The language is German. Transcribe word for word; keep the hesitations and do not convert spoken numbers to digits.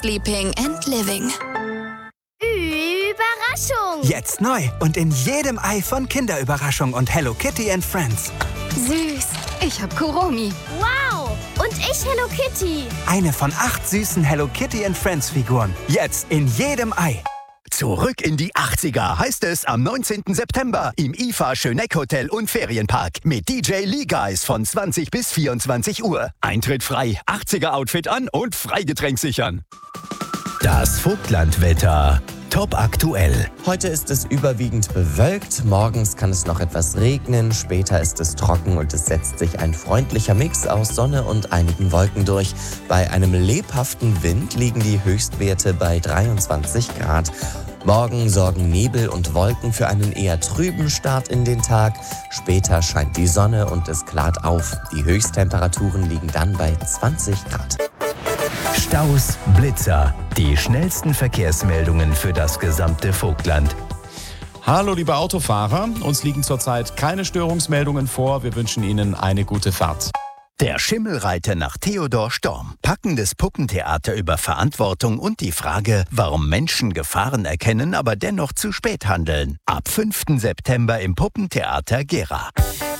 Sleeping and Living. Überraschung! Jetzt neu und in jedem Ei von Kinderüberraschung und Hello Kitty and Friends. Süß. Ich hab Kuromi. Wow! Und ich Hello Kitty. Eine von acht süßen Hello Kitty and Friends Figuren. Jetzt in jedem Ei. Zurück in die achtziger heißt es am neunzehnten September im I F A Schöneck Hotel und Ferienpark mit D J Lee Guys von zwanzig bis vierundzwanzig Uhr. Eintritt frei, achtziger Outfit an und Freigetränk sichern. Das Vogtlandwetter. Top aktuell. Heute ist es überwiegend bewölkt, morgens kann es noch etwas regnen, später ist es trocken und es setzt sich ein freundlicher Mix aus Sonne und einigen Wolken durch. Bei einem lebhaften Wind liegen die Höchstwerte bei dreiundzwanzig Grad. Morgen sorgen Nebel und Wolken für einen eher trüben Start in den Tag. Später scheint die Sonne und es klart auf. Die Höchsttemperaturen liegen dann bei zwanzig Grad. Staus, Blitzer. Die schnellsten Verkehrsmeldungen für das gesamte Vogtland. Hallo liebe Autofahrer, uns liegen zurzeit keine Störungsmeldungen vor. Wir wünschen Ihnen eine gute Fahrt. Der Schimmelreiter nach Theodor Storm. Packendes Puppentheater über Verantwortung und die Frage, warum Menschen Gefahren erkennen, aber dennoch zu spät handeln. Ab fünften September im Puppentheater Gera.